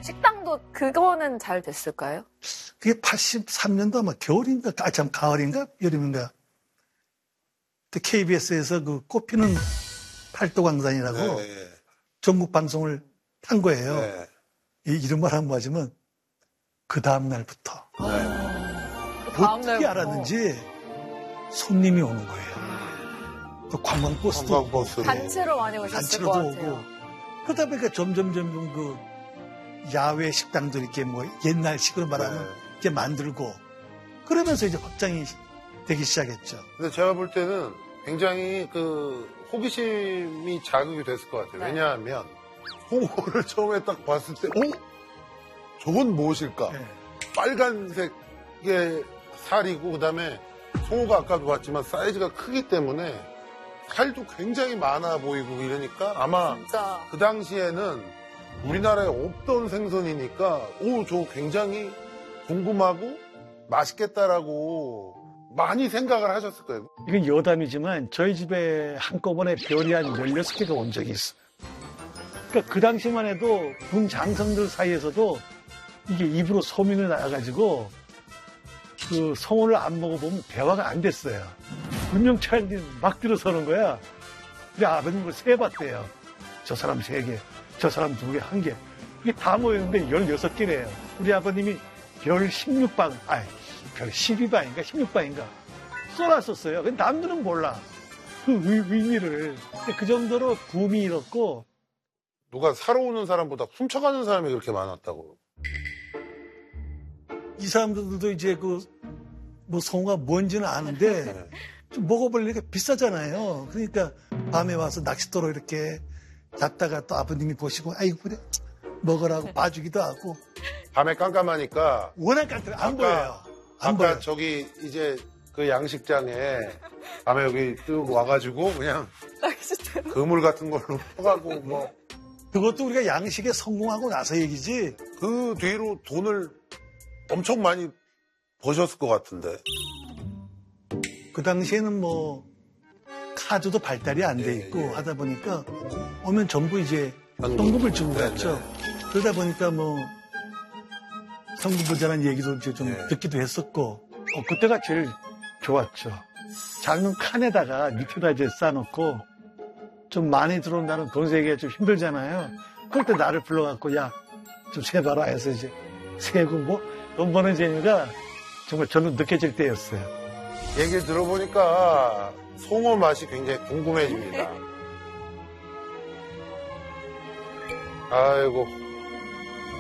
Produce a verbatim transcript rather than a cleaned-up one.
식당도 그거는 잘 됐을까요? 그게 팔십삼 년도 아마 겨울인가, 아, 참, 가을인가? 여름인가? 그때 케이비에스에서 그 꽃피는 팔도광산이라고 네. 전국 방송을 한 거예요. 네. 이, 이런 말 한 번 하지만 그 다음날부터. 네. 어떻게 알았는지 손님이 오는 거예요. 또 관광버스도 관광버스로. 단체로 많이 오셨을 단체로도 것 같아요. 오고. 그러다 보니까 점점 점점 그 야외 식당도 이렇게 뭐 옛날식으로 말하면 네. 이렇게 만들고 그러면서 이제 확장이 되기 시작했죠. 근데 제가 볼 때는 굉장히 그 호기심이 자극이 됐을 것 같아요. 네. 왜냐하면 홍어를 처음에 딱 봤을 때, 어? 저건 무엇일까? 네. 빨간색의 살이고 그다음에 송어가 아까도 봤지만 사이즈가 크기 때문에 살도 굉장히 많아 보이고 이러니까 아마 진짜. 그 당시에는 우리나라에 없던 생선이니까 오, 저 굉장히 궁금하고 맛있겠다라고 많이 생각을 하셨을 거예요. 이건 여담이지만 저희 집에 한꺼번에 별이 한 열여섯 개가 온 적이 있어요. 그러니까 그 당시만 해도 군 장성들 사이에서도 이게 입으로 소문이 나가지고 그 송어를 안 먹어보면 대화가 안 됐어요. 운명차장님 막 들어서는 거야. 우리 아버님 그걸 세봤대요. 저 사람 세 개, 저 사람 두 개, 한 개. 이게 다 모였는데 열여섯 개래요. 우리 아버님이 별 십육 방, 아이, 별 십이 방인가 십육 방인가 쏘놨었어요. 근데 남들은 몰라. 그 의, 의미를. 근데 그 정도로 붐이 일었고. 누가 사러 오는 사람보다 훔쳐가는 사람이 그렇게 많았다고. 이 사람들도 이제 그, 뭐, 송어가 뭔지는 아는데, 네. 좀 먹어보려니까 비싸잖아요. 그러니까 밤에 와서 낚싯도로 이렇게 잡다가 또 아버님이 보시고, 아이고, 그래, 먹으라고 봐주기도 하고. 밤에 깜깜하니까. 워낙 깜깜 안 아까, 보여요. 안 아까 보여요. 저기 이제 그 양식장에 밤에 여기 쭉 와가지고 그냥 그물 같은 걸로 퍼가고 뭐. 그것도 우리가 양식에 성공하고 나서 얘기지. 그 뒤로 돈을 엄청 많이 버셨을 것 같은데. 그 당시에는 뭐 카드도 발달이 안 돼 예, 있고 예. 하다 보니까 오면 전부 이제 현금. 현금을 주고 네, 갔죠. 네. 그러다 보니까 뭐 현금 부자라는 얘기도 이제 좀 예. 듣기도 했었고 어, 그때가 제일 좋았죠. 작은 칸에다가 밑에다 이제 싸놓고 좀 많이 들어온다는 돈 세기가 좀 힘들잖아요. 그럴 때 나를 불러갖고 야 좀 세봐라 해서 이제 세고 뭐 돈 버는 재미가 정말 저는 느껴질 때였어요. 얘기 들어보니까 송어 맛이 굉장히 궁금해집니다. 아이고.